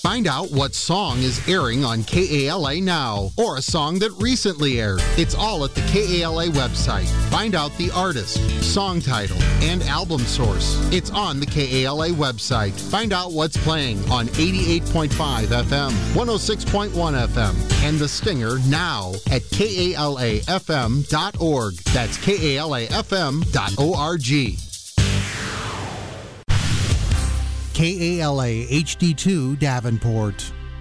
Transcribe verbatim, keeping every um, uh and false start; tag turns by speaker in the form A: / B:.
A: Find out what song is airing on K A L A now, or a song that recently aired. It's all at the K A L A website. Find out the artist, song title, and album source. It's on the K A L A website. Find out what's playing on eighty-eight point five F M, one oh six point one F M, and The Stinger now at K A L A F M dot org. That's K A L A F M dot org. K A L A H D two Davenport.